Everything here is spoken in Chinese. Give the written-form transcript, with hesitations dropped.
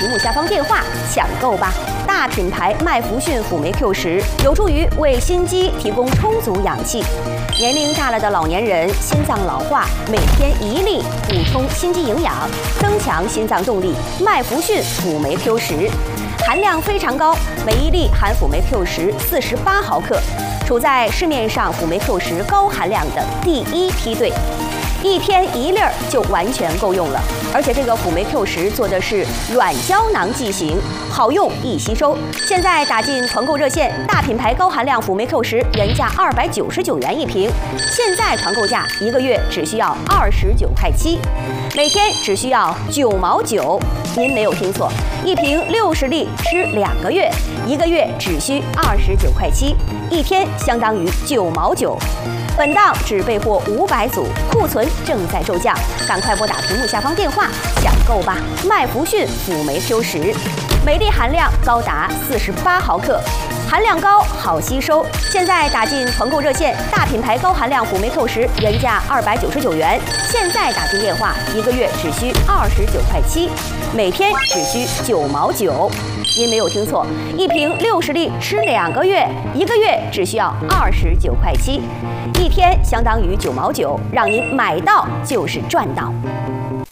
屏幕下方电话抢购吧！大品牌麦福逊辅酶 Q10有助于为心肌提供充足氧气。年龄大了的老年人心脏老化，每天1粒补充心肌营养，增强心脏动力。麦福逊辅酶 Q10含量非常高，每1粒含辅酶 Q10 48毫克，处在市面上辅酶 Q10高含量的第1梯队。1天1粒就完全够用了，而且这个辅酶 Q10做的是软胶囊剂型，好用易吸收。现在打进团购热线，大品牌高含量辅酶 Q10原价299元1瓶，现在团购价1个月只需要29块7，每天只需要9毛9。您没有听错，1瓶60粒吃2个月，1个月只需29块7，1天相当于9毛9。本档只备货500组，库存正在骤降，赶快拨打屏幕下方电话抢购吧！麦福逊辅酶 Q10，每粒含量高达48毫克，含量高好吸收。现在打进团购热线，大品牌高含量辅酶 Q10原价299元，现在打进电话1个月只需29块7，每天只需9毛9。您没有听错，1瓶60粒吃2个月，1个月只需要29块7，1天相当于9毛9，让您买到就是赚到。